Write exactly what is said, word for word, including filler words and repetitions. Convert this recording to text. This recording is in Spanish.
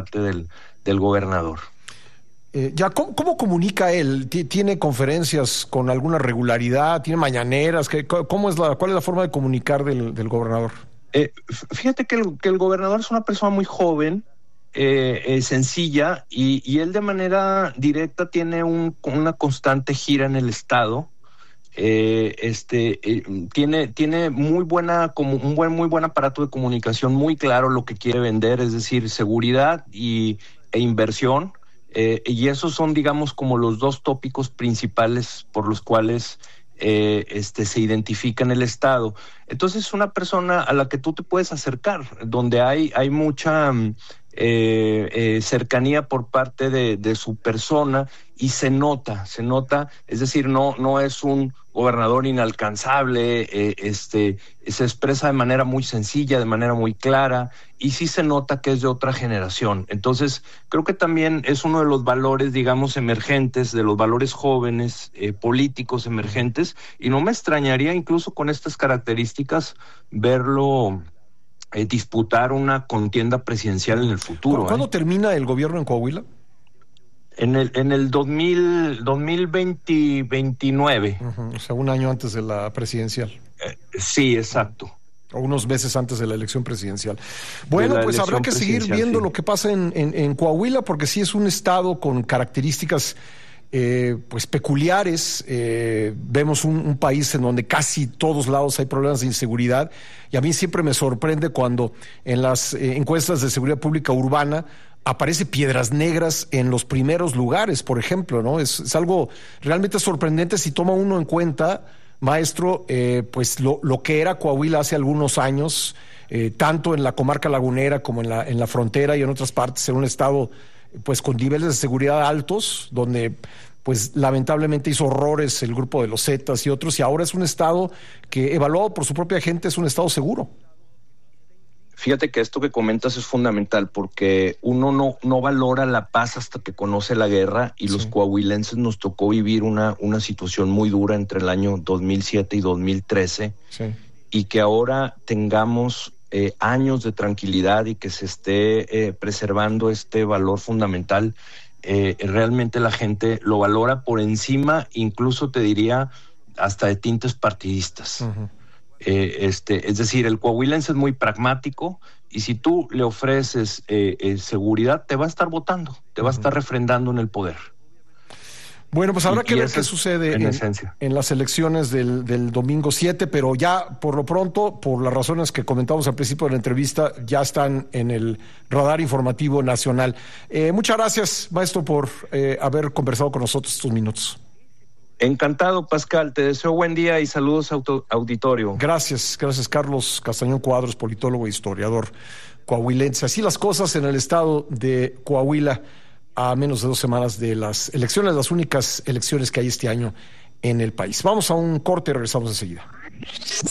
parte del, del gobernador. Eh, ya, ¿cómo, ¿cómo comunica él? ¿Tiene conferencias con alguna regularidad? ¿Tiene mañaneras? ¿Qué, cómo es la, ¿Cuál es la forma de comunicar del, del gobernador? Eh, fíjate que el, que el gobernador es una persona muy joven, eh, eh, sencilla, y, y él de manera directa tiene un, una constante gira en el estado. Eh, este eh, tiene, tiene muy buena, como un buen, muy buen aparato de comunicación, muy claro lo que quiere vender, es decir, seguridad y, e inversión. Eh, y esos son, digamos, como los dos tópicos principales por los cuales eh, este, se identifica en el Estado. Entonces es una persona a la que tú te puedes acercar, donde hay, hay mucha eh, eh, cercanía por parte de, de su persona, y se nota, se nota, es decir, no, no es un gobernador inalcanzable, eh, este, se expresa de manera muy sencilla, de manera muy clara, y sí se nota que es de otra generación. Entonces, creo que también es uno de los valores, digamos, emergentes, de los valores jóvenes, eh, políticos emergentes, y no me extrañaría incluso con estas características verlo eh, disputar una contienda presidencial en el futuro. ¿Cuándo ¿eh? termina el gobierno en Coahuila? En el, en el dos mil, dos mil veinte, veintinueve. Uh-huh. O sea, un año antes de la presidencial. Eh, sí, exacto. O unos meses antes de la elección presidencial. Bueno, pues habrá que seguir viendo sí. lo que pasa en, en, en Coahuila, porque sí es un estado con características eh, pues peculiares. Eh, vemos un, un país en donde casi todos lados hay problemas de inseguridad, y a mí siempre me sorprende cuando en las eh, encuestas de seguridad pública urbana aparece Piedras Negras en los primeros lugares, por ejemplo, ¿no? Es, es algo realmente sorprendente si toma uno en cuenta, maestro, eh, pues lo, lo que era Coahuila hace algunos años, eh, tanto en la comarca lagunera como en la, en la frontera y en otras partes, era un estado pues con niveles de seguridad altos, donde pues lamentablemente hizo horrores el grupo de los Zetas y otros, y ahora es un estado que, evaluado por su propia gente, es un estado seguro. Fíjate que esto que comentas es fundamental, porque uno no, no valora la paz hasta que conoce la guerra, y sí. los coahuilenses nos tocó vivir una, una situación muy dura entre el año dos mil siete y dos mil trece, sí. y que ahora tengamos eh, años de tranquilidad y que se esté eh, preservando este valor fundamental, eh, realmente la gente lo valora por encima, incluso te diría, hasta de tintes partidistas. Uh-huh. Eh, este, es decir, el coahuilense es muy pragmático, y si tú le ofreces eh, eh, seguridad, te va a estar votando, te va a estar refrendando en el poder. Bueno, pues habrá y, que y ver qué es sucede en, en, en las elecciones del, del domingo siete, pero ya por lo pronto, por las razones que comentamos al principio de la entrevista, ya están en el radar informativo nacional. Eh, muchas gracias, maestro, por eh, haber conversado con nosotros estos minutos. Encantado, Pascal. Te deseo buen día y saludos a tu auditorio. Gracias, gracias, Carlos Castañón Cuadros, politólogo e historiador coahuilense. Así las cosas en el estado de Coahuila, a menos de dos semanas de las elecciones, las únicas elecciones que hay este año en el país. Vamos a un corte y regresamos enseguida.